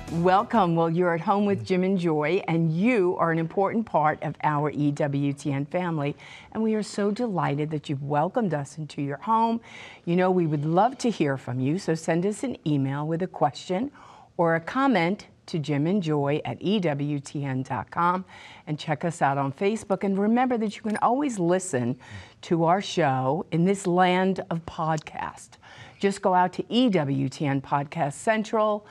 Welcome. Well, you're at home with Jim and Joy, and you are an important part of our EWTN family. And we are so delighted that you've welcomed us into your home. You know, we would love to hear from you, so send us an email with a question or a comment to jimandjoy@ewtn.com, and check us out on Facebook. And remember that you can always listen to our show in this land of podcast. Just go out to EWTN Podcast Central,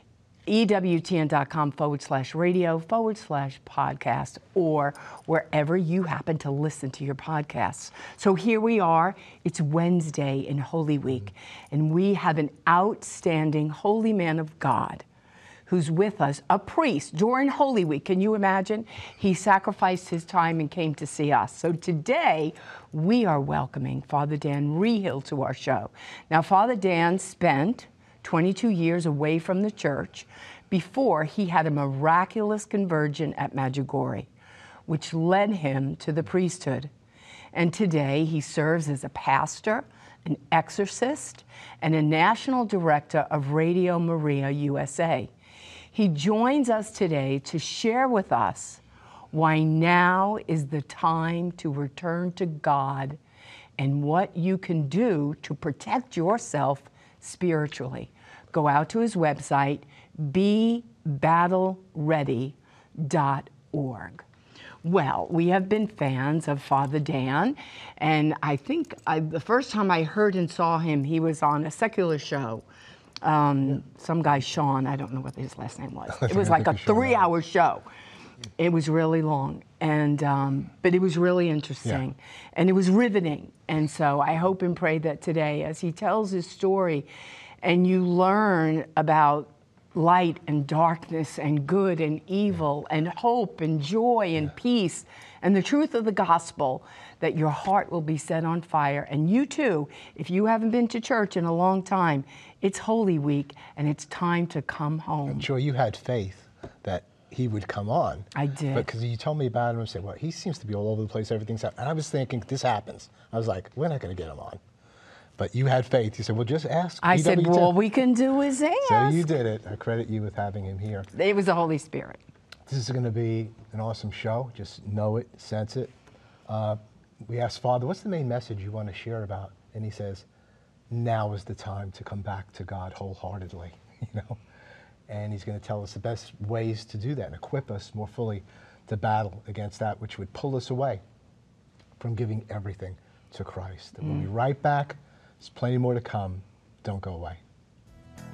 EWTN.com/radio/podcast, or wherever you happen to listen to your podcasts. So here we are. It's Wednesday in Holy Week, and we have an outstanding holy man of God who's with us, a priest during Holy Week. Can you imagine? He sacrificed his time and came to see us. So today we are welcoming Father Dan Reehil to our show. Now, Father Dan spent 22 years away from the church before he had a miraculous conversion at Medjugorje, which led him to the priesthood. And today he serves as a pastor, an exorcist, and a national director of Radio Maria USA. He joins us today to share with us why now is the time to return to God and what you can do to protect yourself spiritually. Go out to his website, bebattleready.org. Well, we have been fans of Father Dan, and I think the first time I heard and saw him, he was on a secular show. Some guy, Sean, I don't know what his last name was. It was like a 3-hour show. It was really long, and but it was really interesting, and it was riveting. And so I hope and pray that today, as he tells his story, and you learn about light and darkness and good and evil and hope and joy and peace and the truth of the gospel, that your heart will be set on fire. And you too, if you haven't been to church in a long time, it's Holy Week and it's time to come home. I'm sure you had faith that he would come on. I did. Because you told me about him and said, well, he seems to be all over the place, everything's happening. And I was thinking, this happens. I was like, we're not going to get him on. But you had faith. You said, well, just ask. I said, well, all we can do is ask. So you did it. I credit you with having him here. It was the Holy Spirit. This is going to be an awesome show. Just know it, sense it. We asked Father, what's the main message you want to share about? And he says, now is the time to come back to God wholeheartedly, you know. And he's going to tell us the best ways to do that and equip us more fully to battle against that which would pull us away from giving everything to Christ. And we'll be right back. There's plenty more to come. Don't go away.